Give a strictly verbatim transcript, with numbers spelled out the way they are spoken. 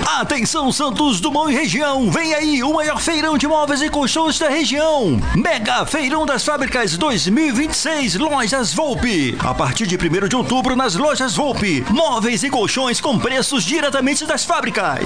Atenção, Santos Dumont e região, vem aí o maior feirão de móveis e colchões da região. Mega Feirão das Fábricas dois mil e vinte e seis, Lojas Volpe. A partir de primeiro de outubro nas Lojas Volpe, móveis e colchões com preços diretamente das fábricas.